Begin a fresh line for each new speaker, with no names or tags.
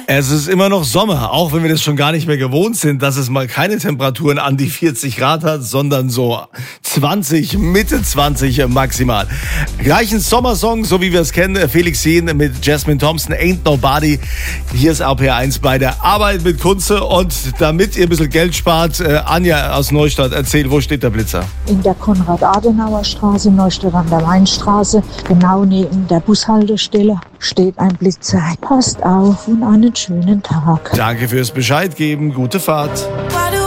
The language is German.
Es ist immer noch Sommer, auch wenn wir das schon gar nicht mehr gewohnt sind, dass es mal keine Temperaturen an die 40 Grad hat, sondern so 20, Mitte 20 maximal. Gleich ein Sommersong, so wie wir es kennen, Felix Jähn mit Jasmine Thompson, Ain't Nobody. Hier ist RPR1 bei der Arbeit mit Kunze, und damit ihr ein bisschen Geld spart, Anja aus Neustadt, erzähl, wo steht der Blitzer?
In der Konrad-Adenauer-Straße, Neustadt an der Weinstraße, genau neben der Bushaltestelle, steht ein Blitzer. Passt auf und einen schönen Tag.
Danke fürs Bescheid geben, gute Fahrt.